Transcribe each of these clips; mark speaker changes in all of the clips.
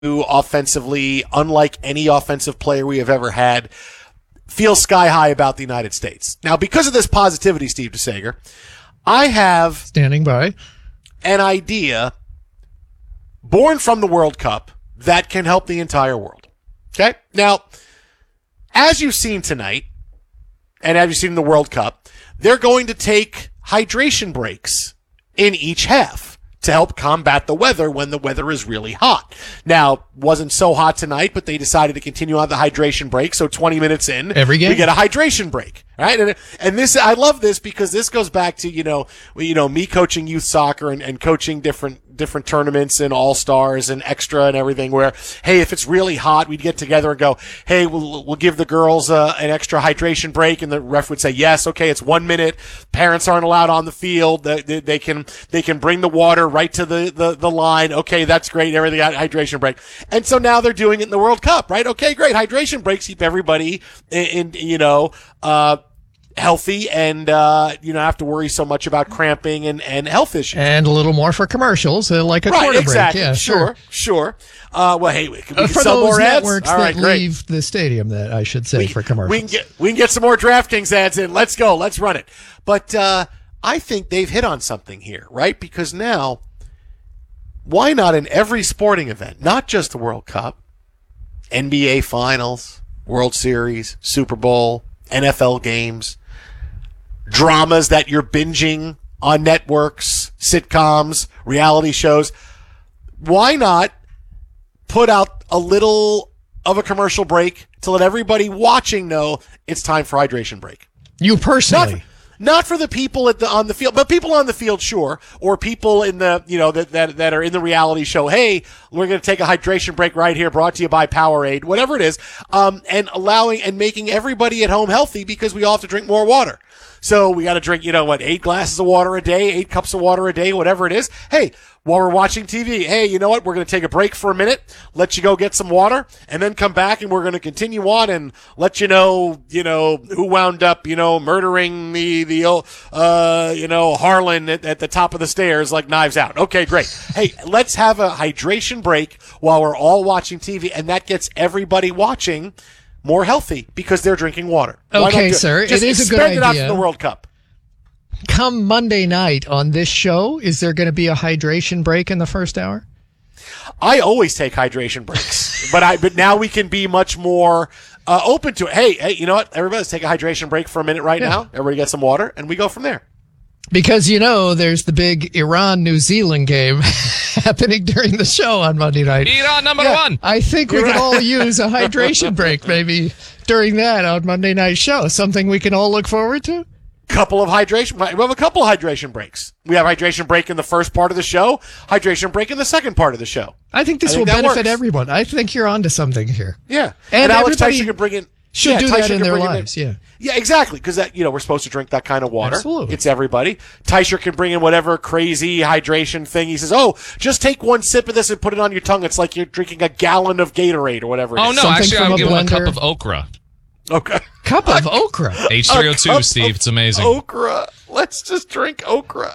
Speaker 1: offensively, unlike any offensive player we have ever had, feel sky high about the United States. Now, because of this positivity, Steve DeSager, I have
Speaker 2: standing by
Speaker 1: an idea born from the World Cup that can help the entire world. Okay? Now, as you've seen tonight, and as you've seen in the World Cup, they're going to take hydration breaks in each half to help combat the weather when the weather is really hot. Now, wasn't so hot tonight, but they decided to continue on the hydration break. So 20 minutes in,
Speaker 2: every game,
Speaker 1: we get a hydration break, right? And this, I love this because this goes back to, me coaching youth soccer and coaching different tournaments and all-stars and extra and everything where, hey, if it's really hot, we'd get together and go, hey, we'll give the girls an extra hydration break. And the ref would say, yes, okay, it's 1 minute. Parents aren't allowed on the field. They can bring the water right to the line. Okay, that's great. Everything, hydration break. And so now they're doing it in the World Cup, right? Okay, great. Hydration breaks keep everybody healthy and you don't have to worry so much about cramping and health issues.
Speaker 2: And a little more for commercials, like a quarter
Speaker 1: exactly.
Speaker 2: break. Yeah,
Speaker 1: sure. Well, hey, we can
Speaker 2: for
Speaker 1: sell
Speaker 2: those
Speaker 1: more ads.
Speaker 2: networks
Speaker 1: All right,
Speaker 2: that leave the stadium, that I should say, for commercials.
Speaker 1: We can get some more DraftKings ads in. Let's go. Let's run it. But I think they've hit on something here, right? Because now, why not in every sporting event, not just the World Cup, NBA Finals, World Series, Super Bowl, NFL games, dramas that you're binging on networks, sitcoms, reality shows, why not put out a little of a commercial break to let everybody watching know it's time for hydration break?
Speaker 2: You personally.
Speaker 1: Not for the people on the field, but people on the field, sure, or people in the that are in the reality show. Hey, we're going to take a hydration break right here, brought to you by Powerade, whatever it is, and allowing and making everybody at home healthy because we all have to drink more water. So we got to drink, 8 glasses of water a day, 8 cups of water a day, whatever it is. Hey, while we're watching TV, hey, you know what? We're going to take a break for a minute, let you go get some water, and then come back, and we're going to continue on and let you know, who wound up, murdering the Harlan at the top of the stairs like Knives Out. Okay, great. Hey, let's have a hydration break while we're all watching TV, and that gets everybody watching more healthy because they're drinking water.
Speaker 2: Okay, sir. It is a good idea.
Speaker 1: Expand it out to the World Cup.
Speaker 2: Come Monday night on this show, is there going to be a hydration break in the first hour?
Speaker 1: I always take hydration breaks, but now we can be much more open to it. Hey, you know what? Everybody, let's take a hydration break for a minute right now. Everybody get some water, and we go from there.
Speaker 2: Because, there's the big Iran-New Zealand game happening during the show on Monday night.
Speaker 3: Iran number one.
Speaker 2: I think we could all use a hydration break maybe during that on Monday night show. Something we can all look forward to?
Speaker 1: We have a couple of hydration breaks. We have hydration break in the first part of the show, hydration break in the second part of the show.
Speaker 2: I think this will benefit everyone. I think you're onto something here.
Speaker 1: Yeah. And Alex Teicher can bring in...
Speaker 2: Should do that in their lives, yeah.
Speaker 1: Yeah, exactly, because we're supposed to drink that kind of water.
Speaker 2: Absolutely.
Speaker 1: It's everybody. Teicher can bring in whatever crazy hydration thing. He says, just take one sip of this and put it on your tongue. It's like you're drinking a gallon of Gatorade or whatever it is.
Speaker 3: Oh, no,
Speaker 2: Something
Speaker 3: actually, I'll give him a cup of okra.
Speaker 1: Okay.
Speaker 2: Cup of okra?
Speaker 3: H3O2, Steve. It's amazing.
Speaker 1: Okra. Let's just drink okra.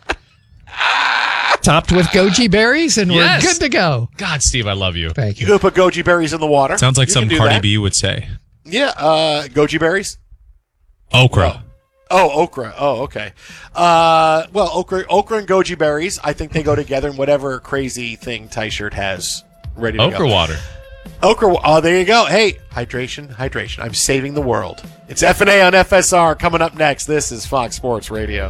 Speaker 2: Topped with goji berries, and we're good to go.
Speaker 3: God, Steve, I love you.
Speaker 2: Thank you.
Speaker 1: You can put goji berries in the water.
Speaker 3: Sounds like some Cardi B would say.
Speaker 1: Yeah, goji berries?
Speaker 3: Okra.
Speaker 1: Oh, okra. Oh, okay. Well, okra and goji berries, I think they go together in whatever crazy thing Teichert has ready to go.
Speaker 3: Okra water.
Speaker 1: Okra. Oh, there you go. Hey, hydration. I'm saving the world. It's F&A on FSR coming up next. This is Fox Sports Radio.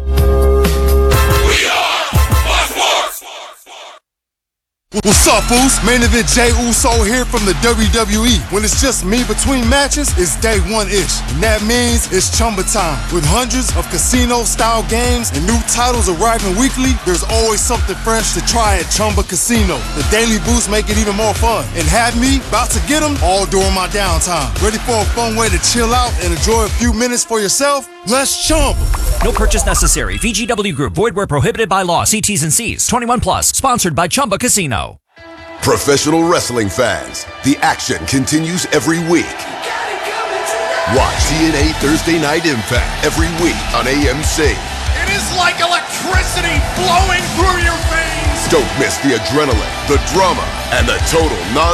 Speaker 4: We are Fox Sports. What's up, Boost? Main event Jey Uso here from the WWE. When it's just me between matches, it's day one-ish. And that means it's Chumba time. With hundreds of casino-style games and new titles arriving weekly, there's always something fresh to try at Chumba Casino. The Daily Boost make it even more fun. And have me about to get them all during my downtime. Ready for a fun way to chill out and enjoy a few minutes for yourself? Let's Chumba.
Speaker 5: No purchase necessary. VGW Group. Void where prohibited by law. See T's and C's. 21 plus. Sponsored by Chumba Casino.
Speaker 6: Professional wrestling fans, the action continues every week. Watch TNA Thursday Night Impact every week on AMC.
Speaker 7: It is like electricity flowing through your veins.
Speaker 6: Don't miss the adrenaline, the drama, and the total non